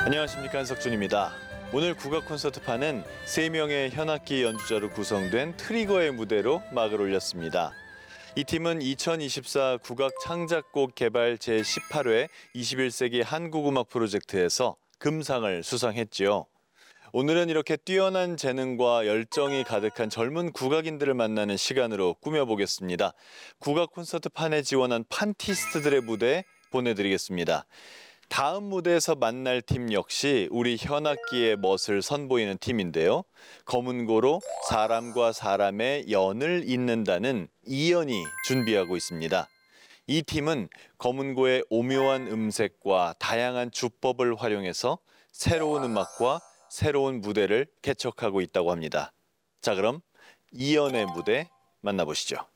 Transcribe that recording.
안녕하십니까, 한석준입니다. 오늘 국악 콘서트판은 3명의 현악기 연주자로 구성된 트리거의 무대로 막을 올렸습니다. 이 팀은 2024 국악 창작곡 개발 제18회 21세기 한국음악 프로젝트에서 금상을 수상했지요. 오늘은 이렇게 뛰어난 재능과 열정이 가득한 젊은 국악인들을 만나는 시간으로 꾸며보겠습니다. 국악 콘서트판에 지원한 판티스트들의 무대 보내드리겠습니다. 다음 무대에서 만날 팀 역시 우리 현악기의 멋을 선보이는 팀인데요. 검은고로 사람과 사람의 연을 잇는다는 이연이 준비하고 있습니다. 이 팀은 검은고의 오묘한 음색과 다양한 주법을 활용해서 새로운 음악과 새로운 무대를 개척하고 있다고 합니다. 자, 그럼 이연의 무대 만나보시죠.